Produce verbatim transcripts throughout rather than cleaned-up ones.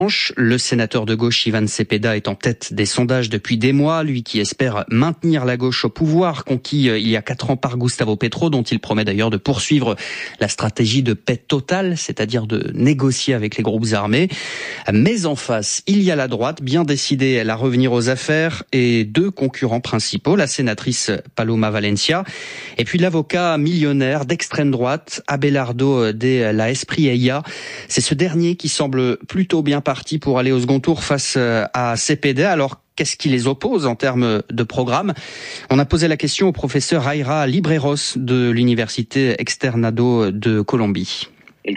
Le sénateur de gauche Ivan Cepeda est en tête des sondages depuis des mois, lui qui espère maintenir la gauche au pouvoir, conquis il y a quatre ans par Gustavo Petro, dont il promet d'ailleurs de poursuivre la stratégie de paix totale, c'est-à-dire de négocier avec les groupes armés. Mais en face, il y a la droite, bien décidée à revenir aux affaires, et deux concurrents principaux, la sénatrice Paloma Valencia, et puis l'avocat millionnaire d'extrême droite, Abelardo de la Espriella. C'est ce dernier qui semble plutôt bien parti pour aller au second tour face à Cepeda. Alors, qu'est-ce qui les oppose en termes de programme? On a posé la question au professeur Aira Libreros de l'université Externado de Colombie. Le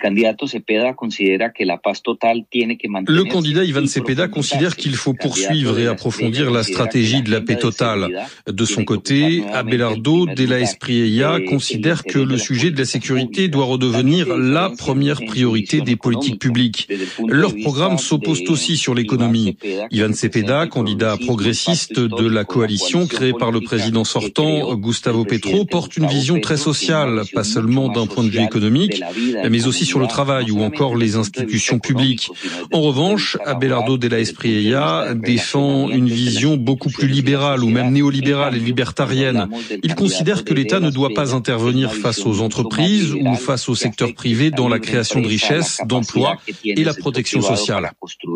candidat Ivan Cepeda considère qu'il faut poursuivre et approfondir la stratégie de la paix totale. De son côté, Abelardo de la Espriella considère que le sujet de la sécurité doit redevenir la première priorité des politiques publiques. Leurs programmes s'opposent aussi sur l'économie. Ivan Cepeda, candidat progressiste de la coalition créée par le président sortant Gustavo Petro, porte une vision très sociale, pas seulement d'un point de vue économique, mais aussi aussi sur le travail ou encore les institutions publiques. En revanche, Abelardo de la Espriella défend une vision beaucoup plus libérale ou même néolibérale et libertarienne. Il considère que l'État ne doit pas intervenir face aux entreprises ou face au secteur privé dans la création de richesses, d'emplois et la protection sociale.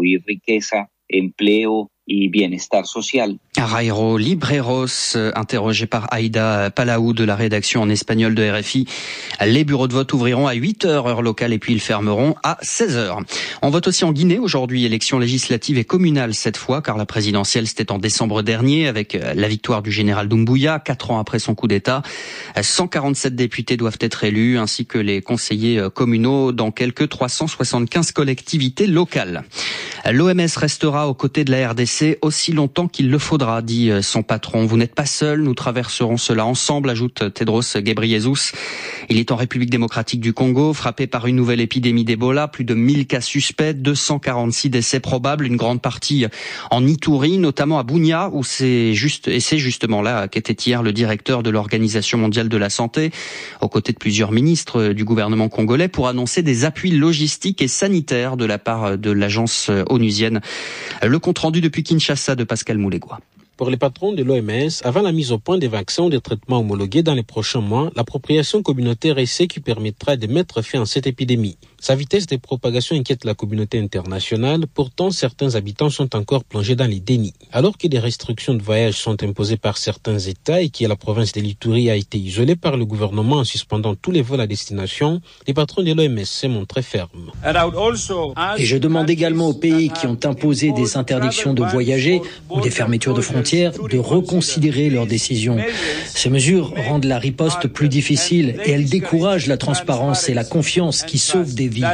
y bienestar social. Jairo Libreros, interrogé par Aïda Palau de la rédaction en espagnol de R F I. Les bureaux de vote ouvriront à huit heures heure locale et puis ils fermeront à seize heures. On vote aussi en Guinée aujourd'hui, élection législative et communale cette fois, car la présidentielle c'était en décembre dernier avec la victoire du général Doumbouya, quatre ans après son coup d'État. cent quarante-sept députés doivent être élus, ainsi que les conseillers communaux dans quelques trois cent soixante-quinze collectivités locales. L'O M S restera aux côtés de la R D C aussi longtemps qu'il le faudra, dit son patron. Vous n'êtes pas seul, nous traverserons cela ensemble, ajoute Tedros Ghebreyesus. Il est en République démocratique du Congo, frappé par une nouvelle épidémie d'Ebola, plus de mille cas suspects, deux cent quarante-six décès probables, une grande partie en Ituri, notamment à Bunia, où c'est juste, et c'est justement là qu'était hier le directeur de l'Organisation mondiale de la santé, aux côtés de plusieurs ministres du gouvernement congolais, pour annoncer des appuis logistiques et sanitaires de la part de l'agence onusienne. Le compte-rendu depuis Kinshasa de Pascal Moulégois. Pour les patrons de l'O M S, avant la mise au point des vaccins ou des traitements homologués dans les prochains mois, l'appropriation communautaire est ce qui permettra de mettre fin à cette épidémie. Sa vitesse de propagation inquiète la communauté internationale. Pourtant, certains habitants sont encore plongés dans les dénis. Alors que des restrictions de voyage sont imposées par certains États et que la province de l'Ituri a été isolée par le gouvernement en suspendant tous les vols à destination, les patrons de l'O M S s'est montré fermes. Et je demande également aux pays qui ont imposé des interdictions de voyager ou des fermetures de frontières de reconsidérer leurs décisions. Ces mesures rendent la riposte plus difficile et elles découragent la transparence et la confiance qui sauvent des vies.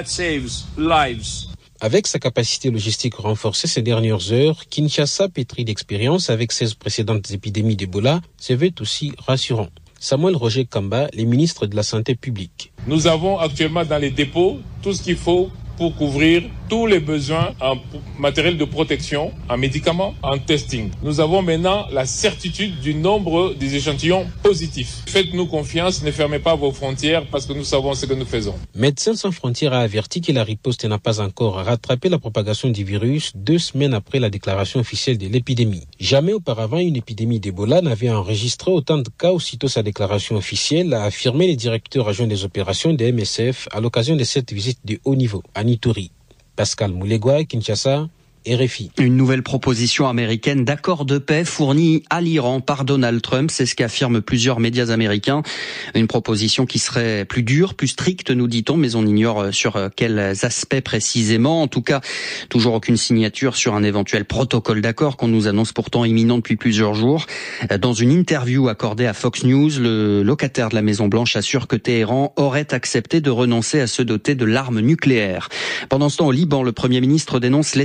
Avec sa capacité logistique renforcée ces dernières heures, Kinshasa, pétri d'expérience avec seize précédentes épidémies d'Ebola, se veut aussi rassurant. Samuel Roger Kamba, le ministre de la Santé publique. Nous avons actuellement dans les dépôts tout ce qu'il faut pour couvrir tous les besoins en matériel de protection, en médicaments, en testing. Nous avons maintenant la certitude du nombre des échantillons positifs. Faites-nous confiance, ne fermez pas vos frontières parce que nous savons ce que nous faisons. Médecins sans frontières a averti que la riposte n'a pas encore rattrapé la propagation du virus deux semaines après la déclaration officielle de l'épidémie. Jamais auparavant, une épidémie d'Ebola n'avait enregistré autant de cas aussitôt sa déclaration officielle, a affirmé le directeur adjoint des opérations de M S F à l'occasion de cette visite de haut niveau à Ituri. Pascal Moulégois, Kinshasa, R F I. Une nouvelle proposition américaine d'accord de paix fournie à l'Iran par Donald Trump, c'est ce qu'affirment plusieurs médias américains. Une proposition qui serait plus dure, plus stricte, nous dit-on, mais on ignore sur quels aspects précisément. En tout cas, toujours aucune signature sur un éventuel protocole d'accord qu'on nous annonce pourtant imminent depuis plusieurs jours. Dans une interview accordée à Fox News, le locataire de la Maison-Blanche assure que Téhéran aurait accepté de renoncer à se doter de l'arme nucléaire. Pendant ce temps, au Liban, le Premier ministre dénonce l'escalade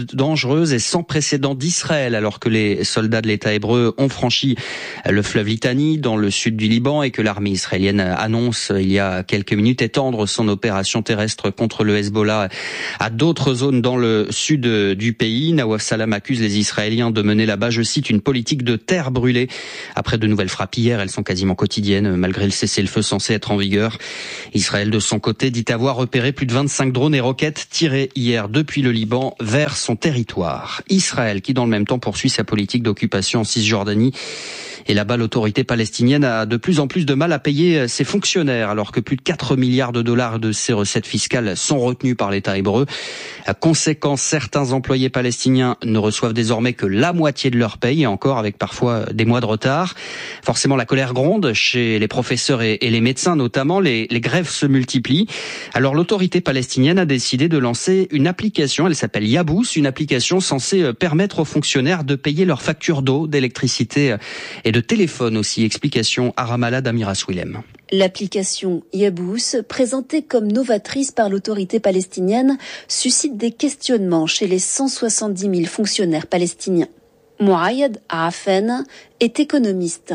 dangereuse et sans précédent d'Israël, alors que les soldats de l'État hébreu ont franchi le fleuve Litani dans le sud du Liban et que l'armée israélienne annonce il y a quelques minutes étendre son opération terrestre contre le Hezbollah à d'autres zones dans le sud du pays. Nawaf Salam accuse les Israéliens de mener là-bas, je cite, une politique de terre brûlée. Après de nouvelles frappes hier, elles sont quasiment quotidiennes malgré le cessez-le-feu censé être en vigueur. Israël de son côté dit avoir repéré plus de vingt-cinq drones et roquettes tirés hier depuis le Liban vers son territoire. Israël qui dans le même temps poursuit sa politique d'occupation en Cisjordanie. Et là-bas, l'autorité palestinienne a de plus en plus de mal à payer ses fonctionnaires, alors que plus de quatre milliards de dollars de ses recettes fiscales sont retenus par l'État hébreu. À conséquence, certains employés palestiniens ne reçoivent désormais que la moitié de leur paye, et encore avec parfois des mois de retard. Forcément, la colère gronde chez les professeurs et, et les médecins notamment. Les, les grèves se multiplient. Alors, l'autorité palestinienne a décidé de lancer une application. Elle s'appelle Yabous, une application censée permettre aux fonctionnaires de payer leurs factures d'eau, d'électricité et de de téléphone aussi. Explication à Ramallah d'Amira Swilem. L'application Yabous, présentée comme novatrice par l'autorité palestinienne, suscite des questionnements chez les cent soixante-dix mille fonctionnaires palestiniens. Mouayed Arafen est économiste.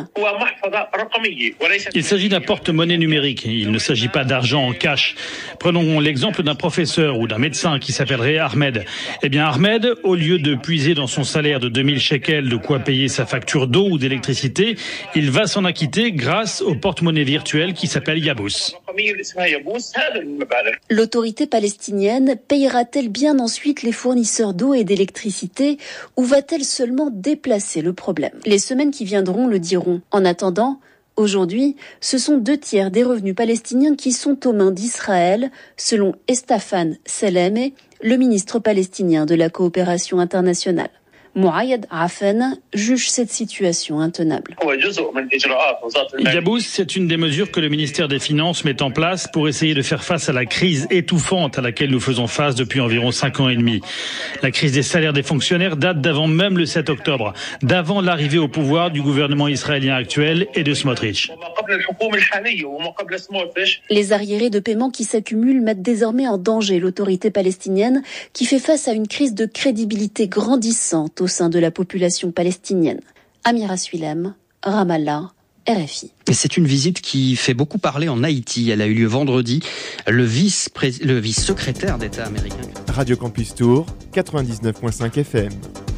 Il s'agit d'un porte-monnaie numérique. Il ne s'agit pas d'argent en cash. Prenons l'exemple d'un professeur ou d'un médecin qui s'appellerait Ahmed. Eh bien, Ahmed, au lieu de puiser dans son salaire de deux mille shekels de quoi payer sa facture d'eau ou d'électricité, il va s'en acquitter grâce au porte-monnaie virtuel qui s'appelle Yabous. L'autorité palestinienne payera-t-elle bien ensuite les fournisseurs d'eau et d'électricité ou va-t-elle seulement déplacer le problème ? Les semaines qui viendront le diront. En attendant, aujourd'hui, ce sont deux tiers des revenus palestiniens qui sont aux mains d'Israël, selon Estafan Seleme, le ministre palestinien de la coopération internationale. Mouayed Arafen juge cette situation intenable. Yabous, c'est une des mesures que le ministère des Finances met en place pour essayer de faire face à la crise étouffante à laquelle nous faisons face depuis environ cinq ans et demi. La crise des salaires des fonctionnaires date d'avant même le sept octobre, d'avant l'arrivée au pouvoir du gouvernement israélien actuel et de Smotrich. Les arriérés de paiement qui s'accumulent mettent désormais en danger l'autorité palestinienne qui fait face à une crise de crédibilité grandissante au sein de la population palestinienne. Amira Swilem, Ramallah, R F I. Et c'est une visite qui fait beaucoup parler en Haïti. Elle a eu lieu vendredi. Le vice le vice-secrétaire d'État américain. Radio Campus Tour, quatre-vingt-dix-neuf virgule cinq F M.